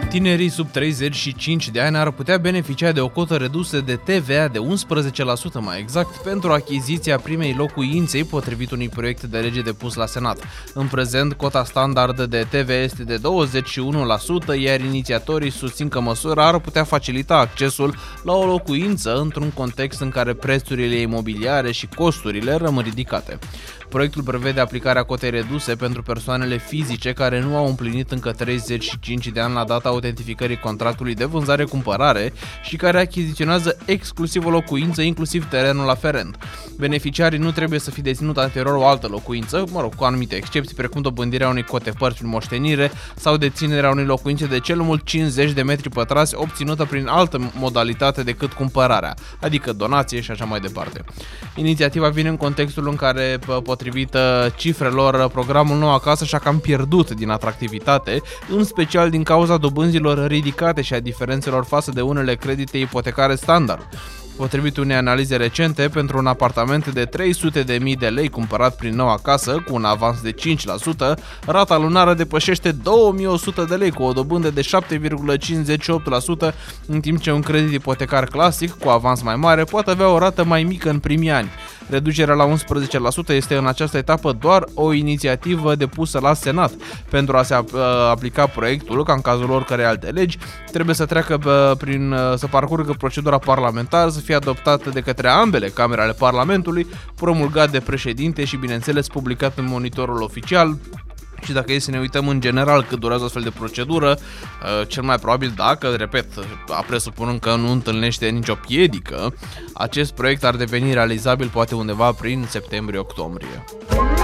Tinerii sub 35 de ani ar putea beneficia de o cotă redusă de TVA de 11% mai exact pentru achiziția primei locuinței, potrivit unui proiect de lege depus la Senat. În prezent, cota standard de TVA este de 21%, iar inițiatorii susțin că măsura ar putea facilita accesul la o locuință într-un context în care prețurile imobiliare și costurile rămân ridicate. Proiectul prevede aplicarea cotei reduse pentru persoanele fizice care nu au împlinit încă 35 de ani la data autentificării contractului de vânzare-cumpărare și care achiziționează exclusiv o locuință, inclusiv terenul aferent. Beneficiarii nu trebuie să fi deținut anterior o altă locuință, cu anumite excepții, precum dobândirea unei cote părți în moștenire sau deținerea unei locuințe de cel mult 50 de metri pătrați obținută prin altă modalitate decât cumpărarea, adică donație și așa mai departe. Inițiativa vine în contextul în care, potrivit cifrelor, programul Nou Acasă și-a cam pierdut din atractivitate, în special din cauza dobânzilor ridicate și a diferențelor față de unele credite ipotecare standard. Potrivit unei analize recente, pentru un apartament de 300.000 de lei cumpărat prin Nou Acasă, cu un avans de 5%, rata lunară depășește 2.100 de lei, cu o dobândă de 7,58%, în timp ce un credit ipotecar clasic, cu avans mai mare, poate avea o rată mai mică în primii ani. Reducerea la 11% este în această etapă doar o inițiativă depusă la Senat. Pentru a se aplica proiectul, ca în cazul oricărei alte legi, trebuie să treacă să parcurgă procedura parlamentară, să fie adoptată de către ambele camere ale Parlamentului, promulgat de președinte și, bineînțeles, publicat în monitorul oficial. Și dacă e să ne uităm în general cât durează astfel de procedură, cel mai probabil, dacă, repet, presupunând că nu întâlnește nicio piedică, acest proiect ar deveni realizabil poate undeva prin septembrie-octombrie.